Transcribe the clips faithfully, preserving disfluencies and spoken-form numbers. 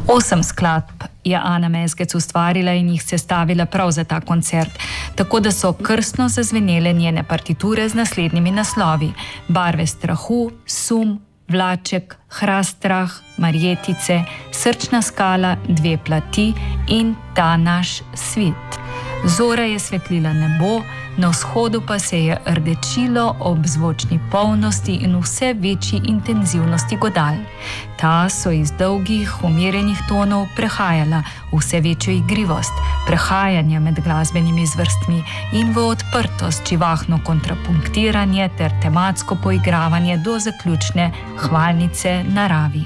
Osem skladb je Ana Mezgec ustvarila in jih sestavila prav za ta koncert, tako da so krstno zazvenele njene partiture z naslednjimi naslovi: Barve strahu, Sum, Vlaček, Hrast strah, Marjetice, Srčna skala, Dve plati in Ta naš svit. Zora je svetlila nebo, na vzhodu pa se je rdečilo ob zvočni polnosti in vse večji intenzivnosti godal. Ta so iz dolgih, umirjenih tonov prehajala v vse večjo igrivost, prehajanje med glasbenimi zvrstmi in v odprtost, živahno kontrapunktiranje ter tematsko poigravanje do zaključne hvalnice naravi.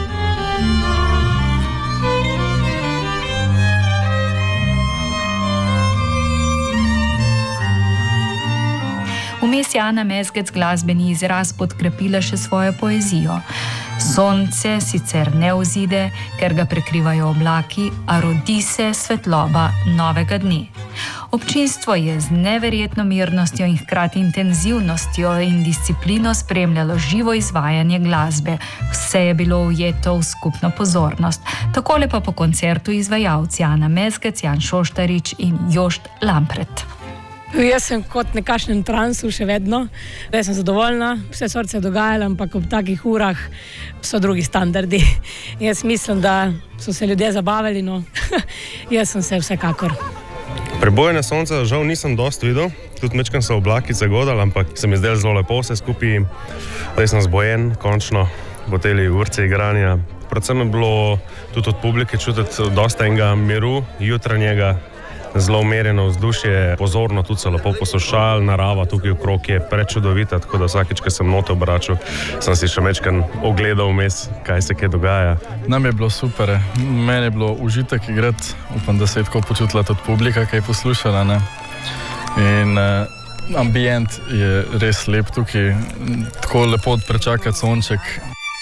Vmes je Ana Mezgec glasbeni izraz podkrepila še svojo poezijo. Sonce sicer ne vzide, ker ga prekrivajo oblaki, a rodi se svetloba novega dne. Občinstvo je z neverjetno mirnostjo in hkrati intenzivnostjo in disciplino spremljalo živo izvajanje glasbe. Vse je bilo ujeto v skupno pozornost. Takole pa po koncertu izvajalci Ana Mezgec, Jan Šoštarič in Jošt Lampret. Jaz sem kot nekakšnem transu še vedno. Jaz sem zadovoljna, vse sorte dogajalo, ampak ob takih urah so drugi standardi. Jaz mislim, da so se ljudje zabavili, no jaz sem se vsekakor. Prebojene sonca žal nisem dosti videl, tudi mečkam so oblakice godali, ampak se mi zdelo zelo lepo vse skupaj. Zdaj sem zbojen, končno, po teli urce igranja. Predvsem je bilo tudi od publike čutiti dosta enega miru, jutranjega, zelo umirjeno vzdušje, pozorno tudi se lepo poslušali, narava tukaj okrog je prečudovita, tako da vsakič, ko sem note obračal, sem si še mečkan ogledal vmes, kaj se kaj dogaja. Nam je bilo super, meni je bilo užitek igrati, upam, da se je tako počutila tudi publika, kaj je poslušala, ne? In uh, ambient je res lep tukaj, tako lepo prečakati sonček.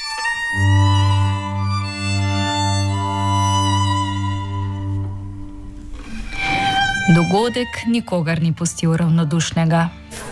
Dogodek nikogar ni pustil ravnodušnega.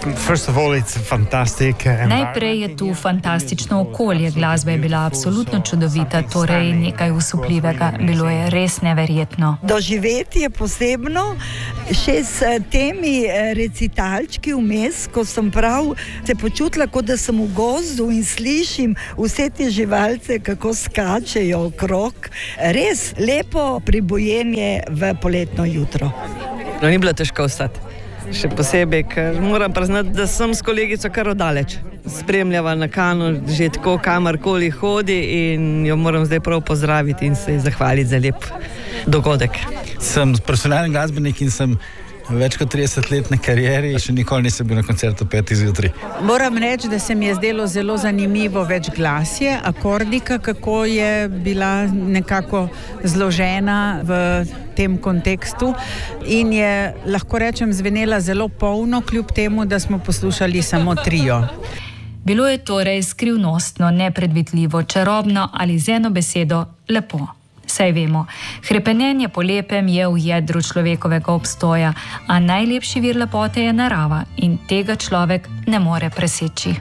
Najprej je tu fantastično okolje, glasba je bila absolutno čudovita, torej nekaj usupljivega, bilo je res neverjetno. Doživeti je posebno, še s temi recitalčki vmes, ko sem prav se počutila, kot da sem v gozdu in slišim vse te živalce, kako skačejo okrog. Res lepo pribojenje v poletno jutro. No, ni bilo težko ostati. Še posebej, ker moram priznati, da sem s kolegico kar odaleč. Spremljava na Kanu, že tako kamarkoli hodi in jo moram zdaj prav pozdraviti in se zahvaliti za lep dogodek. Sem profesionalni glasbenik in sem več kot trideset letne karieri, še nikoli nisem bil na koncertu petih zjutraj. Moram reči, da se mi je zdelo zelo zanimivo večglasje, akordika, kako je bila nekako zložena v tem kontekstu in je, lahko rečem, zvenela zelo polno, kljub temu, da smo poslušali samo trio. Bilo je torej skrivnostno, nepredvidljivo, čarobno ali z eno besedo lepo. Saj vemo, hrepenenje po lepem je v jedru človekovega obstoja, a najlepši vir lepote je narava in tega človek ne more preseči.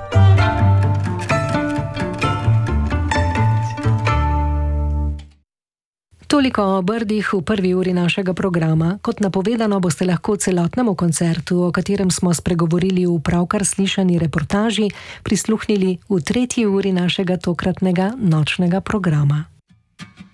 Toliko o Brdih v prvi uri našega programa. Kot napovedano, boste lahko celotnemu koncertu, o katerem smo spregovorili v pravkar slišani reportaži, prisluhnili v tretji uri našega tokratnega nočnega programa.